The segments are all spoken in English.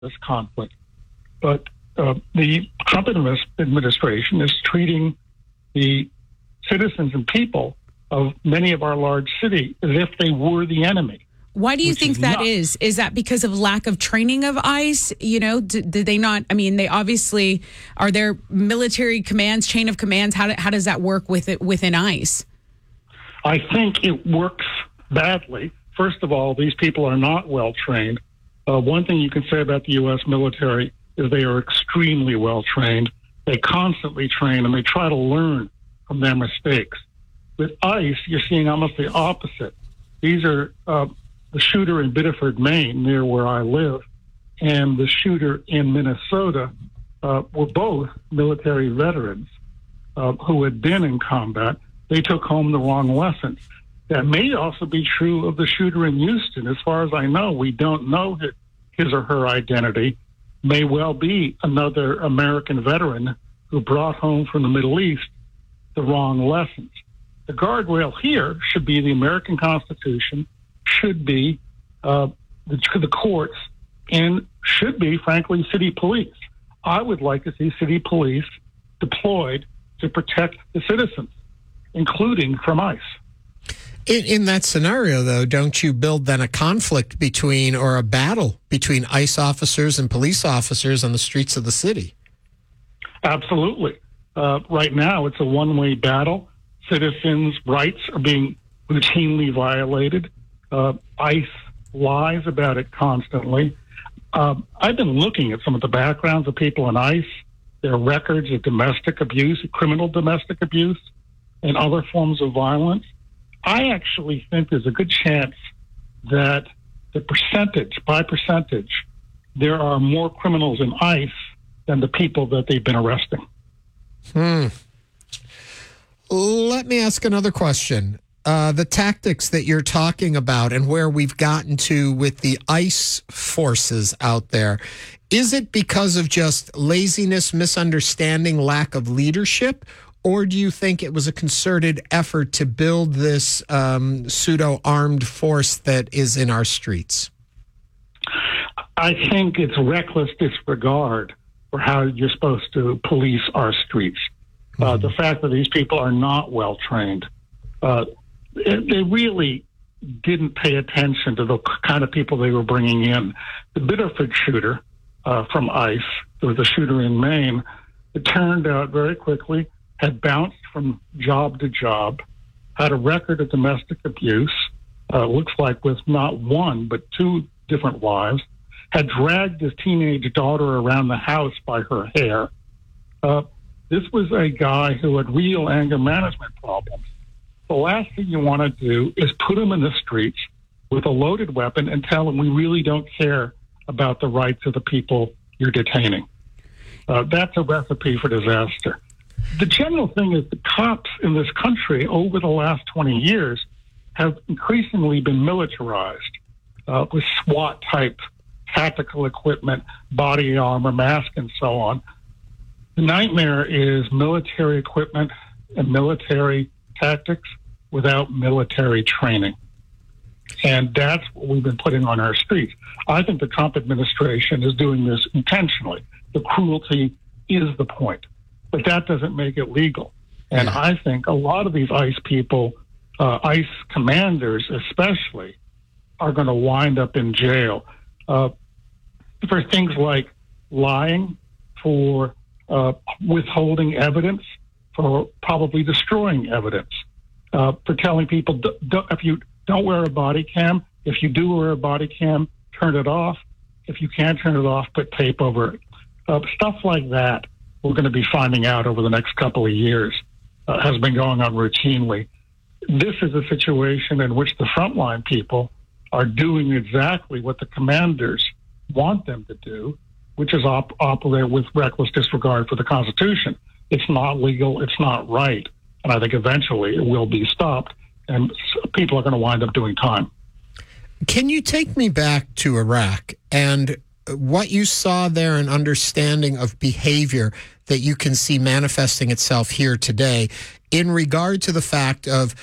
this conflict. But the Trump administration is treating the citizens and people of many of our large cities as if they were the enemy. Why do you think that is? Is that because of lack of training of ICE? Did they not? I mean, they obviously are there military commands, chain of commands. How does that work within ICE? I think it works badly. First of all, these people are not well trained. One thing you can say about the U.S. military is they are extremely well trained. They constantly train and they try to learn from their mistakes. With ICE, you're seeing almost the opposite. These are the shooter in Biddeford, Maine, near where I live, and the shooter in Minnesota were both military veterans who had been in combat. They took home the wrong lessons. That may also be true of the shooter in Houston. As far as I know, we don't know his or her identity. May well be another American veteran who brought home from the Middle East the wrong lessons. The guardrail here should be the American Constitution, should be the courts, and should be, frankly, city police. I would like to see city police deployed to protect the citizens, including from ICE. In that scenario, though, don't you build then a conflict between, or a battle between ICE officers and police officers on the streets of the city? Absolutely. Right now, it's a one-way battle. Citizens' rights are being routinely violated. ICE lies about it constantly. I've been looking at some of the backgrounds of people in ICE, their records of domestic abuse, criminal domestic abuse, and other forms of violence. I actually think there's a good chance that by percentage, there are more criminals in ICE than the people that they've been arresting. Let me ask another question. The tactics that you're talking about and where we've gotten to with the ICE forces out there, is it because of just laziness, misunderstanding, lack of leadership? Or do you think it was a concerted effort to build this pseudo-armed force that is in our streets? I think it's reckless disregard for how you're supposed to police our streets. The fact that these people are not well trained, they really didn't pay attention to the kind of people they were bringing in. The Biddeford shooter from ICE, there was a shooter in Maine, it turned out very quickly had bounced from job to job, had a record of domestic abuse, looks like with not one, but two different wives, had dragged his teenage daughter around the house by her hair. This was a guy who had real anger management problems. The last thing you want to do is put him in the streets with a loaded weapon and tell him we really don't care about the rights of the people you're detaining. That's a recipe for disaster. The general thing is the cops in this country over the last 20 years have increasingly been militarized with SWAT-type tactical equipment, body armor, mask, and so on. The nightmare is military equipment and military tactics without military training. And that's what we've been putting on our streets. I think the Trump administration is doing this intentionally. The cruelty is the point. But that doesn't make it legal. And I think a lot of these ICE people, ICE commanders especially, are going to wind up in jail for things like lying, for withholding evidence, for probably destroying evidence, for telling people, if you don't wear a body cam, if you do wear a body cam, turn it off. If you can't turn it off, put tape over it. Stuff like that we're going to be finding out over the next couple of years has been going on routinely. This is a situation in which the frontline people are doing exactly what the commanders want them to do, which is operate with reckless disregard for the Constitution. It's not legal. It's not right. And I think eventually it will be stopped, and people are going to wind up doing time. Can you take me back to Iraq and what you saw there, an understanding of behavior that you can see manifesting itself here today in regard to the fact of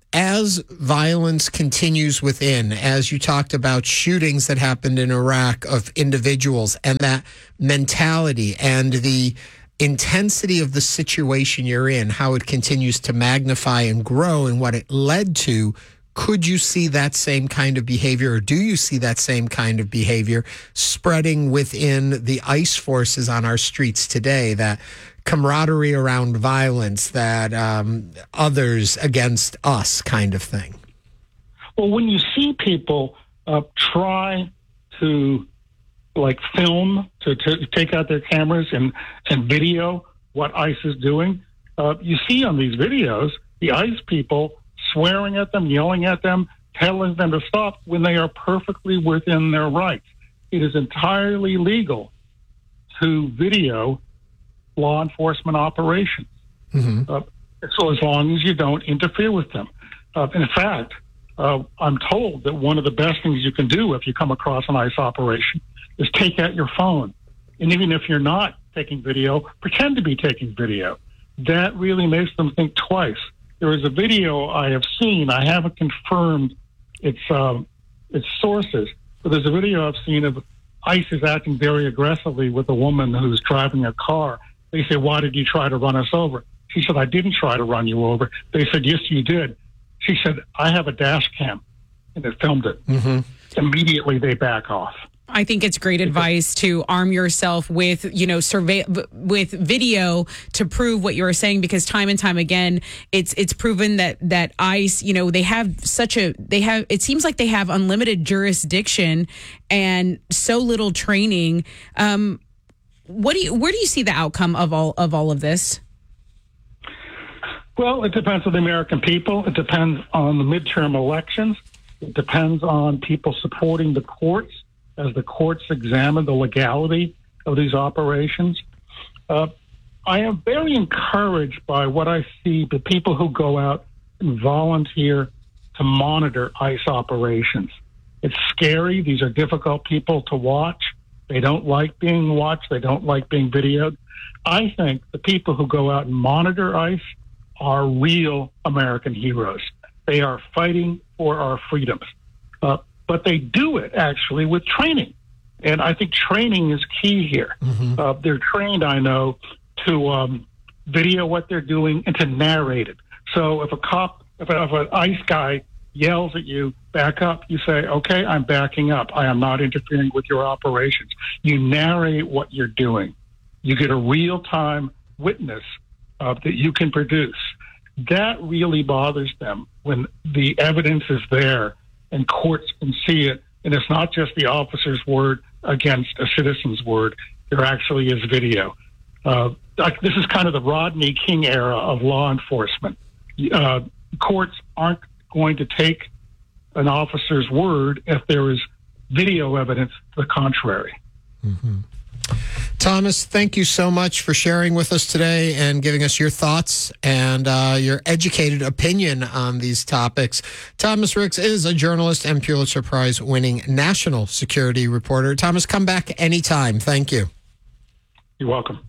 as violence continues within, as you talked about shootings that happened in Iraq of individuals, and that mentality and the intensity of the situation you're in, how it continues to magnify and grow and what it led to, could you see that same kind of behavior, or do you see that same kind of behavior spreading within the ICE forces on our streets today, that camaraderie around violence, that others against us kind of thing? Well, when you see people try to film, to take out their cameras and video what ICE is doing, you see on these videos the ICE people swearing at them, yelling at them, telling them to stop when they are perfectly within their rights. It is entirely legal to video law enforcement operations. Mm-hmm. So as long as you don't interfere with them. In fact, I'm told that one of the best things you can do if you come across an ICE operation is take out your phone. And even if you're not taking video, pretend to be taking video. That really makes them think twice. There is a video I have seen. I haven't confirmed its sources, but there's a video I've seen of ICE is acting very aggressively with a woman who's driving a car. They say, "Why did you try to run us over?" She said, "I didn't try to run you over." They said, "Yes, you did." She said, "I have a dash cam," and it filmed it. Mm-hmm. Immediately, they back off. I think it's great advice to arm yourself with, with video to prove what you were saying, because time and time again, it's proven that ICE, it seems like they have unlimited jurisdiction and so little training. Where do you see the outcome of all of this? Well, it depends on the American people. It depends on the midterm elections. It depends on people supporting the courts as the courts examine the legality of these operations. I am very encouraged by what I see, the people who go out and volunteer to monitor ICE operations. It's scary. These are difficult people to watch. They don't like being watched. They don't like being videoed. I think the people who go out and monitor ICE are real American heroes. They are fighting for our freedoms. But they do it, actually, with training. And I think training is key here. Mm-hmm. They're trained, I know, to video what they're doing and to narrate it. So if an ICE guy yells at you, back up, you say, "Okay, I'm backing up. I am not interfering with your operations." You narrate what you're doing. You get a real-time witness that you can produce. That really bothers them when the evidence is there and courts can see it, and it's not just the officer's word against a citizen's word. There actually is video. This is kind of the Rodney King era of law enforcement. Courts aren't going to take an officer's word if there is video evidence to the contrary. Mm-hmm. Thomas, thank you so much for sharing with us today and giving us your thoughts and your educated opinion on these topics. Thomas Ricks is a journalist and Pulitzer Prize-winning national security reporter. Thomas, come back anytime. Thank you. You're welcome.